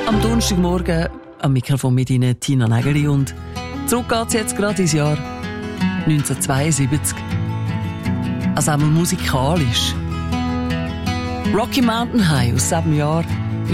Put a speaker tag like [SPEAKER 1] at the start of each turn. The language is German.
[SPEAKER 1] Am Donnerstagmorgen am Mikrofon mit Ihnen Tina Nägeli und zurück geht's jetzt gerade ins Jahr 1972. Also einmal musikalisch. Rocky Mountain High aus 7 Jahren